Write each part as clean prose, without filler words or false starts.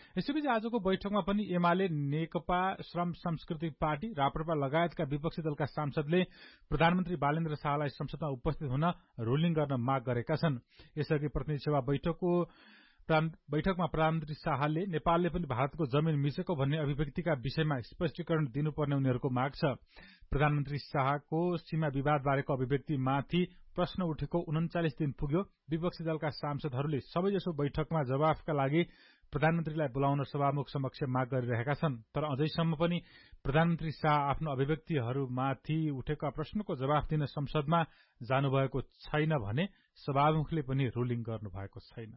यसैबीच आजको बैठकमा पनि एमाले, नेकपा श्रम संस्कृति पार्टी, राप्रपा लगायतका विपक्षी दलका सांसदले प्रधानमन्त्री बालेन्द्र शाहलाई संसदमा उपस्थित हुन रुलिङ गर्न माग गरेका छन्। यसअघि प्रतिनिधि सभा बैठकमा प्रधानमन्त्री शाहले नेपालले पनि भारतको जमीन मिचेको भन्ने अभिव्यक्तिका विषयमा स्पष्टीकरण दिनुपर्ने उनीहरूको माग छ। प्रधानमन्त्री शाहको सीमा विवाद बारेको अभिव्यक्तिमाथि प्रश्न उठेको 39 दिन पुग्यो। विपक्षी दलका सांसदहरूले सबैजसो बैठकमा जवाफका लागि प्रधानमन्त्रीलाई बोलाउन सभामुख समक्ष माग गरिरहेका छन्। तर अझैसम्म पनि प्रधानमन्त्री शाह आफ्नो अभिव्यक्तिहरूमाथि उठेका प्रश्नको जवाफ दिन संसदमा जानुभएको छैन भने सभामुखले पनि रुलिङ गर्नुभएको छैन।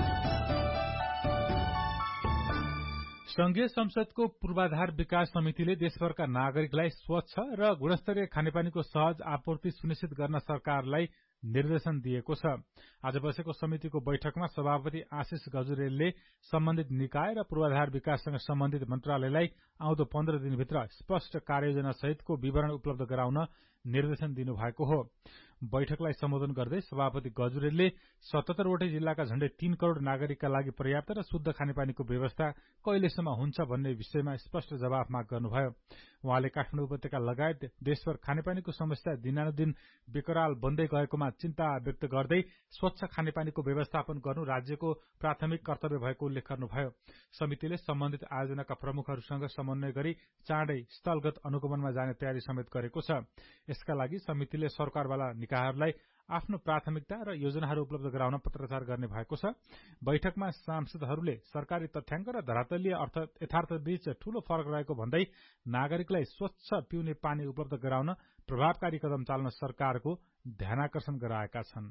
संघीय संसदको पूर्वाधार विकास समितिले देशभरका नागरिकलाई स्वच्छ र गुणस्तरीय खानेपानीको सहज आपूर्ति सुनिश्चित गर्न सरकारलाई निर्देशन दिएको छ। आज बसेको समितिको बैठकमा सभापति आशिष गजुरेलले सम्बन्धित निकाय र पूर्वाधार विकाससँग सम्बन्धित मन्त्रालयलाई आउँदो 15 दिनभित्र स्पष्ट कार्ययोजना सहितको विवरण उपलब्ध गराउन निर्देशन दिनुभएको हो। बैठकलाई सम्बोधन गर्दै सभापति गजुरेलले 77 वटै जिल्लाका झण्डै 3 करोड़ नागरिकका लागि पर्याप्त र शुद्ध खानेपानीको व्यवस्था कहिलेसम्म हुन्छ भन्ने विषयमा स्पष्ट जवाफ माग गर्नुभयो। उहाँले काठमाडौँ उपत्यका लगायत देशभर खानेपानीको समस्या दिनानुदिन विकराल बन्दै गएकोमा चिन्ता व्यक्त गर्दै स्वच्छ खानेपानीको व्यवस्थापन गर्नु राज्यको प्राथमिक कर्तव्य भएको उल्लेख गर्नुभयो। समितिले सम्बन्धित आयोजनाका प्रमुखहरूसँग समन्वय गरी चाँडै स्थलगत अनुगमनमा जाने तयारी समेत गरेको छ। यसका लागि समितिले सरकारवाला निकायहरूलाई आफ्नो प्राथमिकता र योजनाहरू उपलब्ध गराउन पत्राचार गर्ने भएको छ। बैठकमा सांसदहरूले सरकारी तथ्याङ्क र धरातलीय यथार्थबीच ठूलो फरक रहेको भन्दै नागरिकलाई स्वच्छ पिउने पानी उपलब्ध गराउन प्रभावकारी कदम चाल्न सरकारको ध्यानाकर्षण गराएका छन्।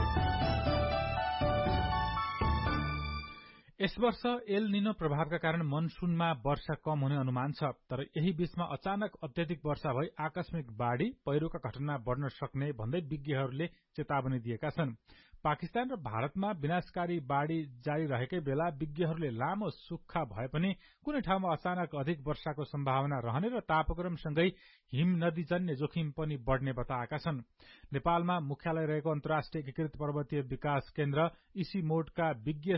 यस वर्ष एल निनो प्रभावका कारण मनसूनमा वर्षा कम हुने अनुमान छ। तर यही बीचमा अचानक अत्यधिक वर्षा भई आकस्मिक बाढ़ी पहिरोका घटना बढ़न सक्ने भन्दै विज्ञहरूले चेतावनी दिएका छन्। पाकिस्तान र भारतमा विनाशकारी बाढ़ी जारी रहेकै बेला विज्ञहरूले लामो सुक्खा भए पनि कुनै ठाउँमा अचानक अधिक वर्षाको सम्भावना रहने र तापक्रमसँगै हिम नदीजन्य जोखिम पनि बढ़ने बताएका छन्। नेपालमा मुख्यालय रहेको अन्तर्राष्ट्रिय एकीकृत पर्वतीय विकास केन्द्र इसीमोडका विज्ञ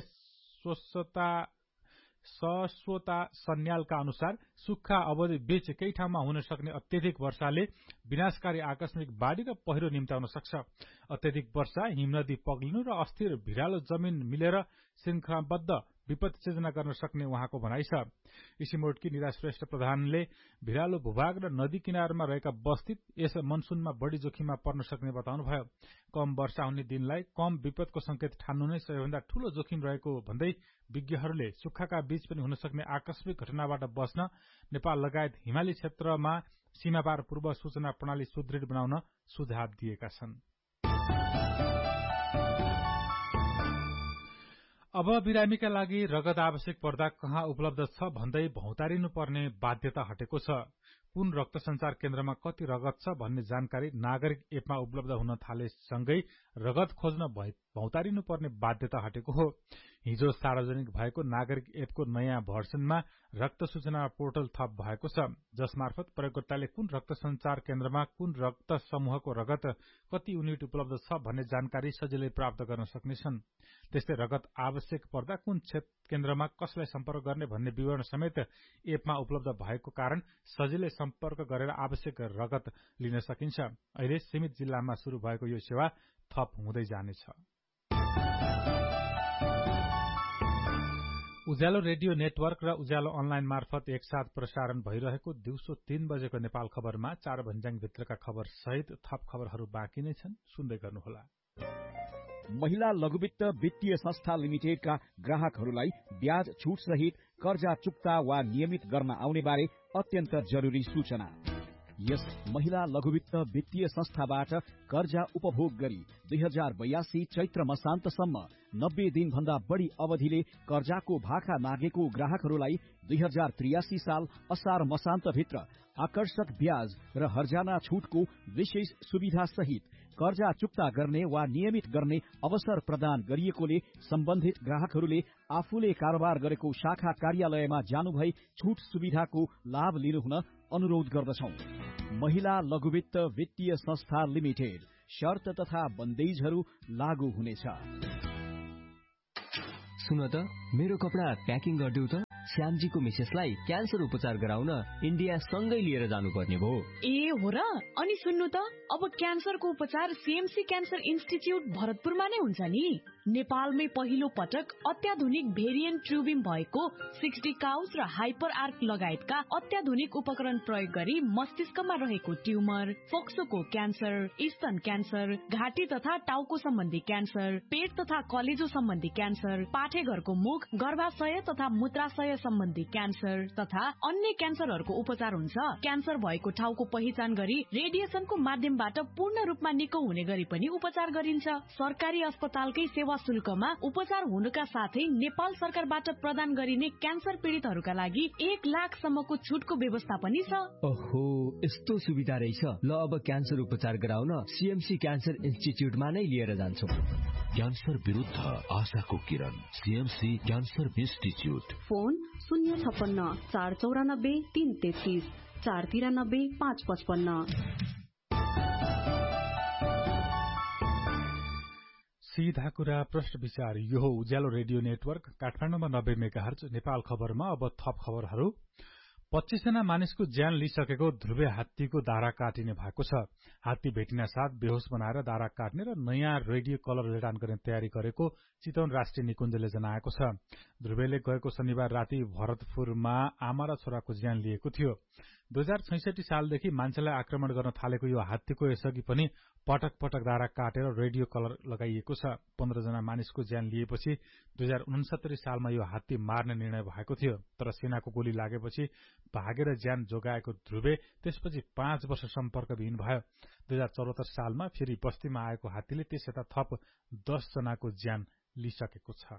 सस्वता सन्यालका अनुसार सुक्खा अवधि बीच केही ठाउँमा हुन सक्ने अत्यधिक वर्षाले विनाशकारी आकस्मिक बाढ़ी र पहिरो निम्त्याउन सक्छ। अत्यधिक वर्षा, हिमनदी पग्लिनु र अस्थिर भिरालो जमीन मिलेर श्रृंखलाबद्ध विपत्ति सिर्जना गर्न सक्ने उहाँको भनाइ छ। इसीमोडकी निरा श्रेष्ठ प्रधानले भिरालो भूभाग र नदी किनारमा रहेका बस्ती यस मनसूनमा बढ़ी जोखिममा पर्न सक्ने बताउनुभयो। कम वर्षा हुने दिनलाई कम विपदको संकेत ठान्नु नै सबैभन्दा ठूलो जोखिम रहेको भन्दै विज्ञहरूले सुक्खाका बीच पनि हुन सक्ने आकस्मिक घटनाबाट बच्न नेपाल लगायत हिमाली क्षेत्रमा सीमापार पूर्व सूचना प्रणाली सुदृढ बनाउन सुझाव दिएका छन्। अब बिरामीका लागि रगत आवश्यक पर्दा कहाँ उपलब्ध छ भन्दै भौतारिनुपर्ने बाध्यता हटेको छ। कुन रक्त संचार केन्द्रमा कति रगत छ भन्ने जानकारी नागरिक एपमा उपलब्ध हुन थालेसँगै रगत खोज्न भौतारिनुपर्ने बाध्यता हटेको हो। हिजो सार्वजनिक भएको नागरिक एपको नयाँ भर्सनमा रक्त सूचना पोर्टल थप भएको छ, जसमार्फत प्रयोगकर्ताले कुन रक्त संचार केन्द्रमा कुन रक्त समूहको रगत कति युनिट उपलब्ध छ भन्ने जानकारी सजिलै प्राप्त गर्न सक्नेछन्। त्यस्तै रगत आवश्यक पर्दा कुन केन्द्रमा कसलाई सम्पर्क गर्ने भन्ने विवरण समेत एपमा उपलब्ध भएको कारण सजिलै सम्पर्क गरेर आवश्यक रगत लिन सकिन्छ। अहिले सीमित जिल्लामा शुरू भएको यो सेवा थप हुँदै जानेछ। उज्यालो रेडियो नेटवर्क र उज्यालो अनलाइन मार्फत एकसाथ प्रसारण भइरहेको दिउँसो 3 बजेको नेपाल खबरमा 4 भन्ज्याङ भित्रका खबर सहित थप खबरहरू बाँकी नै छन्, सुन्दै गर्नुहोला। महिला लघुवित्त वित्तीय संस्था लिमिटेडका ग्राहकहरूलाई ब्याज छुट सहित कर्जा चुक्ता वा नियमित गर्न आउने बारे अत्यन्त जरुरी सूचना। यस महिला लघुवित्त वित्तीय संस्थाबाट कर्जा उपभोग गरी 2082 चैत्र मसान्तसम्म 90 दिन भन्दा बढ़ी अवधिले कर्जाको भाका मागेको ग्राहकहरूलाई 2083 साल असार मसान्तभित्र आकर्षक ब्याज र हर्जाना छुटको विशेष सुविधा सहित कर्जा चुक्ता गर्ने वा नियमित गर्ने अवसर प्रदान गरिएकोले सम्बन्धित ग्राहकहरूले आफूले कारोबार गरेको शाखा कार्यालयमा जानुभई छुट सुविधाको लाभ लिनुहुन अनुरोध गर्दछौं। महिला लघुवित्त वित्तीय संस्था लिमिटेड, शर्त तथा बन्देजहरू लागू हुनेछ। सुन त मेरो कपडा प्याकिङ गरिदेऊ त। श्यामजीको मिसेसलाई क्यान्सर उपचार गराउन इन्डिया सँगै लिएर जानुपर्ने भयो। ए हो र? अनि सुन्नु त, अब क्यान्सरको उपचार सीएमसी क्यान्सर इन्स्टिच्युट भरतपुरमा नै हुन्छ नि। नेपालमै पहिलो पटक अत्याधुनिक भेरिएन्ट ट्रुबिम भएको 60 काउस र हाइपर आर्क लगायतका अत्याधुनिक उपकरण प्रयोग गरी मस्तिष्कमा रहेको ट्युमर, फोक्सोको क्यान्सर, स्तन क्यान्सर, घाँटी तथा टाउको सम्बन्धी क्यान्सर, पेट तथा कलेजो सम्बन्धी क्यान्सर, पाठेघरको मुख, गर्भाशय तथा मूत्राशय सम्बन्धी क्यान्सर तथा अन्य क्यान्सरहरूको उपचार हुन्छ। क्यान्सर भएको ठाउँको पहिचान गरी रेडिएसनको माध्यमबाट पूर्ण रूपमा निको हुने गरी पनि उपचार गरिन्छ। सरकारी अस्पतालकै सेवा शुल्कमा उपचार हुनुका साथै नेपाल सरकारबाट प्रदान गरिने क्यान्सर पीडितहरूका लागि 1 लाखसम्मको छुटको व्यवस्था पनि छ। ओहो, यस्तो सुविधा रहेछ। ल अब क्यान्सर उपचार गराउन सीएमसी क्यान्सर इन्स्टिच्युटमा नै लिएर जान्छौँ। क्यान्सर विरुद्ध आशाको किरण, सीएमसी क्यान्सर इन्स्टिच्युट। फोन 056 494 333 493 555। सीधा कुरा प्रश्न विचार। यो हो उज्यालो रेडियो नेटवर्क काठमाडौँमा 90 मेगाहर्ज। नेपाल खबरमा अब थप खबरहरू। 25 जना मानिसको ज्यान लिइसकेको ध्रुवे हात्तीको दारा काटिने भएको छ। हात्ती भेटिना साथ बेहोस बनाएर दारा काट्ने र नयाँ रेडियो कलर जडान गर्ने तयारी गरेको चितवन राष्ट्रिय निकुञ्जले जनाएको छ। ध्रुवेले गएको शनिबार राति भरतपुरमा आमा र छोराको ज्यान लिएको थियो। 2066 सालदेखि मान्छेलाई आक्रमण गर्न थालेको यो हात्तीको यसअघि पनि पटक पटक दारा काटेर रेडियो कलर लगाइएको छ। 15 जना मानिसको ज्यान लिएपछि 2069 सालमा यो हात्ती मार्ने निर्णय भएको थियो। तर सेनाको गोली लागेपछि भागेर ज्यान जोगाएको ध्रुवे त्यसपछि 5 वर्ष सम्पर्कविहीन भयो। 2074 सालमा फेरि बस्तीमा आएको हात्तीले त्यस यता थप 10 जनाको ज्यान लिइसकेको छ।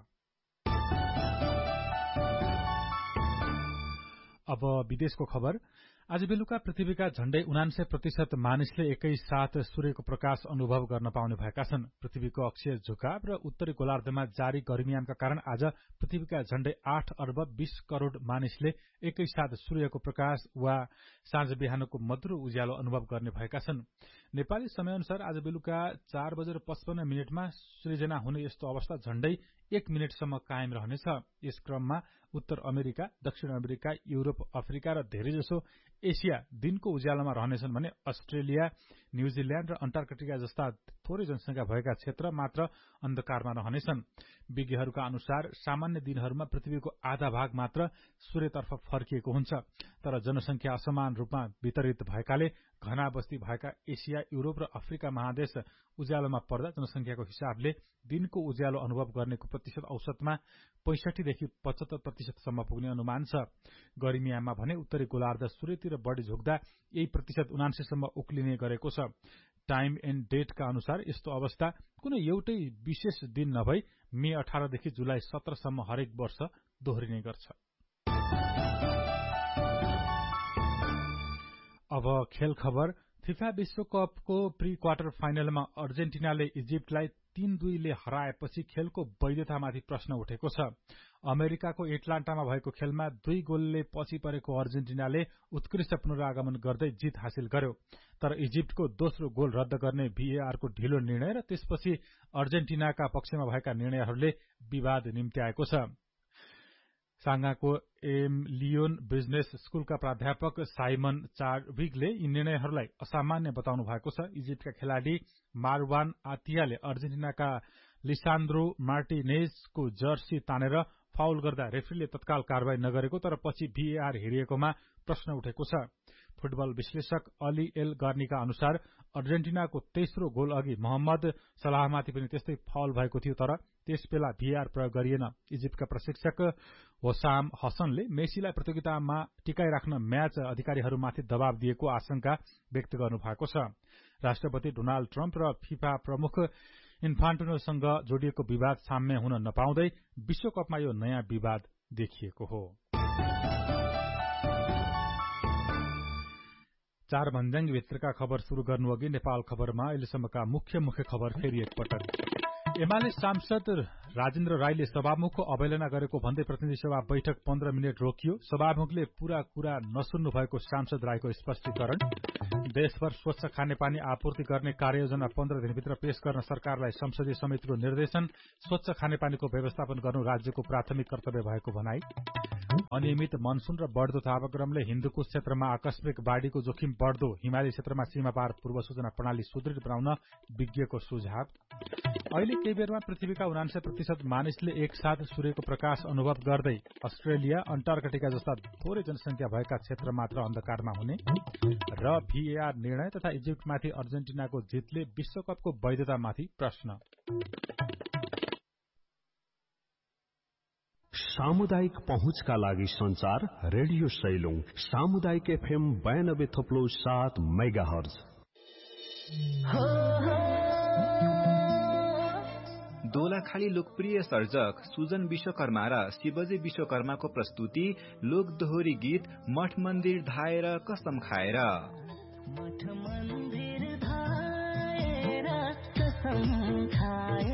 अब विदेशको खबर। आज बेलुका पृथ्वीका झण्डै 79% मानिसले एकैसाथ सूर्यको प्रकाश अनुभव गर्न पाउने भएका छन्। पृथ्वीको अक्षीय झुकाव र उत्तरी गोलार्धमा जारी गर्मीयामका कारण आज पृथ्वीका झण्डै 8 अर्ब 20 करोड़ मानिसले एकैसाथ सूर्यको प्रकाश वा साँझ बिहानको मधुरो उज्यालो अनुभव गर्ने भएका छन्। नेपाली समयअनुसार आज बेलुका 4:55 सृजना हुने यस्तो अवस्था झण्डै 1 मिनटसम्म कायम रहनेछ। यस क्रममा उत्तर अमेरिका, दक्षिण अमेरिका, युरोप, अफ्रिका र धेरैजसो एसिया दिनको उज्यालोमा रहनेछन् भने अस्ट्रेलिया, न्यूजील्याण्ड र अन्टार्कटिका जस्ता थोरै जनसंख्या भएका क्षेत्र मात्र अन्धकारमा रहनेछन्। विज्ञहरूका अनुसार सामान्य दिनहरूमा पृथ्वीको आधा भाग मात्र सूर्यतर्फ फर्किएको हुन्छ। तर जनसंख्या असमान रूपमा वितरित भएकाले घना बस्ती भएका एसिया, युरोप र अफ्रिका महादेश उज्यालोमा पर्दा जनसंख्याको हिसाबले दिनको उज्यालो अनुभव गर्नेको प्रतिशत औसतमा 65 देखि 75% सम्म पुग्ने अनुमान छ। गर्मीयाममा भने उत्तरी गोलार्ध सूर्यतिर बढ़ी झुक्दा यही प्रतिशत 79 सम्म उक्लिने गरेको छ। टाइम एण्ड डेटका अनुसार यस्तो अवस्था कुनै एउटै विशेष दिन नभई मे 18 देखि जुलाई 17 सम्म हरेक वर्ष दोहोरिने गर्छ। अब खेल खबर। फिफा विश्वकपको प्री क्वार्टर फाइनलमा अर्जेन्टिनाले इजिप्टलाई 3-2 ले हराएपछि खेलको वैधतामाथि प्रश्न उठेको छ। अमेरिकाको एटलान्टामा भएको खेलमा 2 गोलले पछि परेको अर्जेन्टिनाले उत्कृष्ट पुनरागमन गर्दै जित हासिल गर्यो। तर इजिप्टको दोस्रो गोल रद्द गर्ने भीएआरको ढिलो निर्णय र त्यसपछि अर्जेन्टिनाका पक्षमा भएका निर्णयहरूले विवाद निम्त्याएको छ। सांगाको लियोन बिजनेस स्कूलका प्राध्यापक साइमन चार्विगले यी निर्णयहरूलाई असामान्य बताउनु भएको छ। इजिप्टका खेलाड़ी मारवान आतियाले अर्जेन्टिनाका लिसान्द्रो मार्टिनेजको जर्सी तानेर फाउल गर्दा रेफ्रीले तत्काल कारवाही नगरेको तर पछि भीएआर हेरिएकोमा प्रश्न उठेको छ। फुटबल विश्लेषक अली एल गर्नीका अनुसार अर्जेन्टिनाको तेस्रो गोल अघि मोहम्मद सलाहमाथि पनि त्यस्तै फाउल भएको थियो तर त्यसबेला भीएआर प्रयोग गरिएन। इजिप्टका प्रशिक्षक होसाम हसनले मेसीलाई प्रतियोगितामा टिकाइराख्न म्याच अधिकारीहरूमाथि दबाव दिएको आशंका व्यक्त गर्नुभएको छ। राष्ट्रपति डोनाल्ड ट्रम्प र फिफा प्रमुख इन्फान्टिनोसँग जोडिएको विवाद साम्य हुन नपाउँदै विश्वकपमा यो नयाँ विवाद देखिएको हो। 4 भन्ज्याङ भित्रका खबर शुरू गर्नु अघि नेपाल खबरमा अहिलेसम्मका मुख्य खबर फेरि एकपटक। एमाले सांसद राजेन्द्र राईले सभामुखको अवहेलना गरेको भन्दै प्रतिनिधि सभा बैठक 15 मिनट रोकियो। सभामुखले पूरा कुरा नसुन्नु भएको सांसद राईको स्पष्टीकरण। देशभर स्वच्छ खानेपानी आपूर्ति गर्ने कार्ययोजना 15 दिनभित्र पेश गर्न सरकारलाई संसदीय समितिको निर्देशन। स्वच्छ खानेपानीको व्यवस्थापन गर्नु राज्यको प्राथमिक कर्तव्य भएको भनाई। अनियमित मनसून र बढ्दो तापक्रमले हिन्दुकुश क्षेत्रमा आकस्मिक बाढ़ीको जोखिम बढ्दो। हिमाली क्षेत्रमा सीमापार पूर्व सूचना प्रणाली सुदृढ बनाउन विज्ञको सुझाव। अहिले केही बेरमा पृथ्वीका 99% मानिसले एकसाथ सूर्यको प्रकाश अनुभव गर्दै अस्ट्रेलिया, अन्टार्कटिका जस्ता थोरै जनसंख्या भएका क्षेत्र मात्र अन्धकारमा हुने। र VAR निर्णय तथा इजिप्टमाथि अर्जेन्टिनाको जितले विश्वकपको वैधतामाथि प्रश्न। सामुदायिक पहुँचका लागि संचार रेडियो सैलुङ सामुदायिक FM 92.7 मेगाहर्ज। दोलाखाली लोकप्रिय सर्जक सुजन विश्वकर्मा र शिवजी विश्वकर्माको प्रस्तुति लोक दोहोरी गीत मठ मन्दिर धाएर कसम खाएर। मठ मन्दिर धाएर कसम खाएर।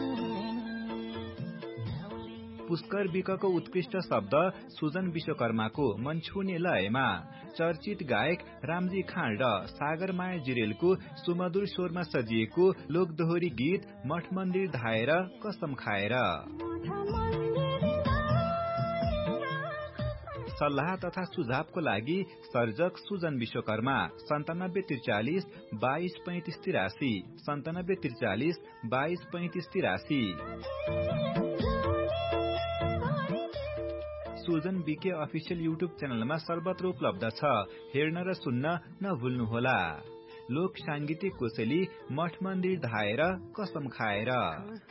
पुष्कर विकको उत्कृष्ट शब्द सुजन विश्वकर्माको मन छुने लयमा चर्चित गायक रामजी खाँड र सागरमाया जिरेलको सुमधुर स्वरमा सजिएको लोकदोहोरी गीत मठ मन्दिर धाएर कसम खाएर। सल्लाह तथा सुझावको लागि सर्जक Sujan Vishwakarma 9743 22 35 83 9743 22 35 83। Sujan BK official YouTube च्यानलमा सर्वत्र उपलब्ध छ। हेर्न र सुन्न नभुल्नुहोला। लोक सांगीतिक कोसेली मठ मन्दिर धाएर कसम खाएर।